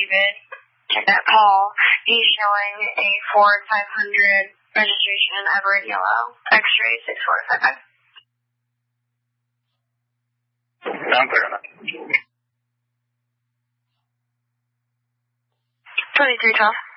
David. Check that call. He's showing a Ford 500 registration, Everett Yellow, X-ray 6455. I'm clear on that. 2312.